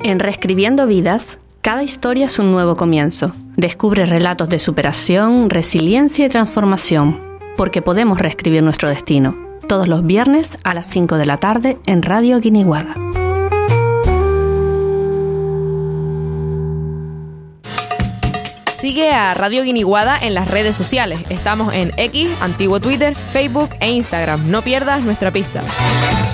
En Reescribiendo Vidas, cada historia es un nuevo comienzo. Descubre relatos de superación, resiliencia y transformación, porque podemos reescribir nuestro destino. Todos los viernes a las 5 de la tarde en Radio Guiniguada. Sigue a Radio Guiniguada en las redes sociales. Estamos en X, antiguo Twitter, Facebook e Instagram. No pierdas nuestra pista.